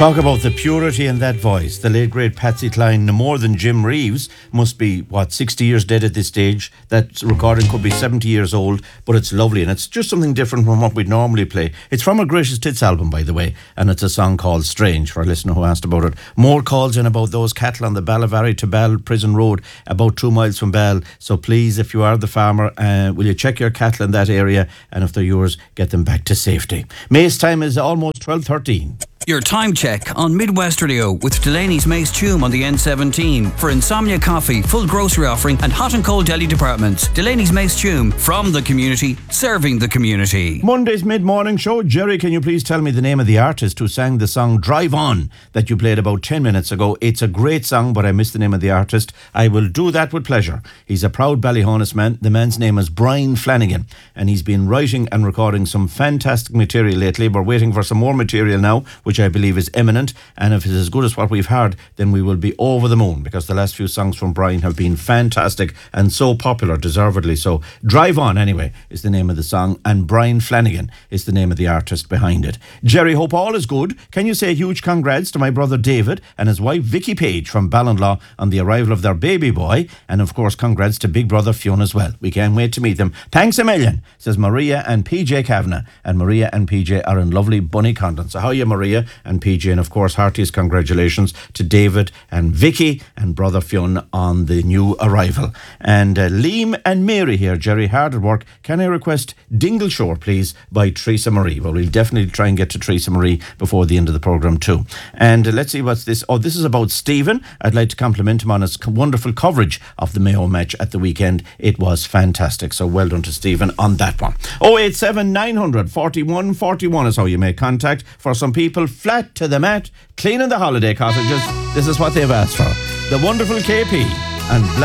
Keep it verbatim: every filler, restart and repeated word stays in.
Talk about the purity in that voice. The late great Patsy Cline, no more than Jim Reeves, must be, what, sixty years dead at this stage. That recording could be seventy years old, but it's lovely and it's just something different from what we'd normally play. It's from a Greatest Hits album, by the way, and it's a song called Strange, for a listener who asked about it. More calls in about those cattle on the Ballavary to Ball Prison Road, about two miles from Ball. So please, if you are the farmer, uh, will you check your cattle in that area, and if they're yours, get them back to safety. May's time is almost twelve thirteen. Your time check on Midwest Radio with Delaney's Mace Tume on the N seventeen. For Insomnia Coffee, full grocery offering and hot and cold deli departments. Delaney's Mace Tume, from the community, serving the community. Monday's mid-morning show. Jerry, can you please tell me the name of the artist who sang the song Drive On that you played about ten minutes ago? It's a great song, but I missed the name of the artist. I will do that with pleasure. He's a proud Ballyhonus man. The man's name is Brian Flanagan, and he's been writing and recording some fantastic material lately. We're waiting for some more material now, which I believe is imminent, and if it's as good as what we've heard, then we will be over the moon, because the last few songs from Brian have been fantastic and so popular, deservedly so. Drive On, anyway, is the name of the song, and Brian Flanagan is the name of the artist behind it. Jerry, hope all is good. Can you say a huge congrats to my brother David and his wife Vicky Page from Ballinlaw on the arrival of their baby boy, and of course congrats to big brother Fionn as well. We can't wait to meet them. Thanks a million, says Maria and P J Kavanagh, and Maria and P J are in lovely Bunny Condon. So how are you, Maria and P J? And of course, heartiest congratulations to David and Vicky and brother Fionn on the new arrival. And uh, Liam and Mary here, Jerry, hard at work. Can I request Dingleshore, please, by Teresa Marie? Well, we'll definitely try and get to Teresa Marie before the end of the programme too. And uh, let's see what's this. Oh, this is about Stephen. I'd like to compliment him on his wonderful coverage of the Mayo match at the weekend. It was fantastic. So well done to Stephen on that one. oh eight seven nine hundred forty-one forty-one is how you make contact. For some people, flat to the mat, cleaning the holiday cottages. This is what they've asked for. The wonderful K P and Black